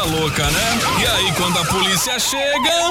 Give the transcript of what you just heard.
louca, né? E aí, quando a polícia chega...